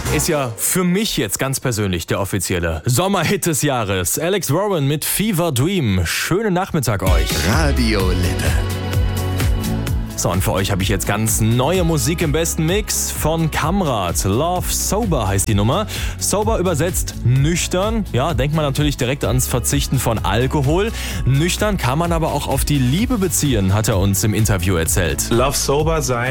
Ist ja für mich jetzt ganz persönlich der offizielle Sommerhit des Jahres. Alex Warren mit Fever Dream. Schönen Nachmittag euch. Radio Lippe. So, und für euch habe ich jetzt ganz neue Musik im besten Mix von Kamrat. Love Sober heißt die Nummer. Sober übersetzt nüchtern. Ja, denkt man natürlich direkt ans Verzichten von Alkohol. Nüchtern kann man aber auch auf die Liebe beziehen, hat er uns im Interview erzählt. Love Sober sein